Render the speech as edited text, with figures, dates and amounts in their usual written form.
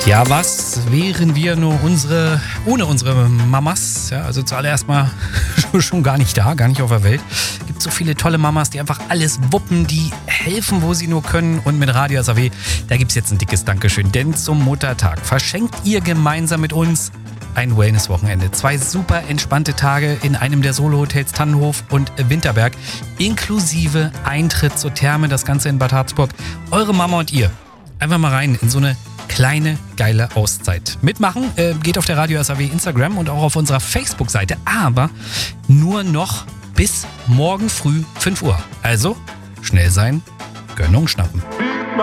Ja, was wären wir nur ohne unsere Mamas? Ja, also zuallererst mal schon gar nicht da, gar nicht auf der Welt. Es gibt so viele tolle Mamas, die einfach alles wuppen, die helfen, wo sie nur können. Und mit Radio SAW, da gibt es jetzt ein dickes Dankeschön. Denn zum Muttertag verschenkt ihr gemeinsam mit uns ein Wellness-Wochenende. 2 super entspannte Tage in einem der Solo-Hotels Tannenhof und Winterberg. Inklusive Eintritt zur Therme, das Ganze in Bad Harzburg. Eure Mama und ihr. Einfach mal rein in so eine kleine, geile Auszeit. Mitmachen geht auf der Radio SAW Instagram und auch auf unserer Facebook-Seite, aber nur noch bis morgen früh 5 Uhr. Also schnell sein, Gönnung schnappen.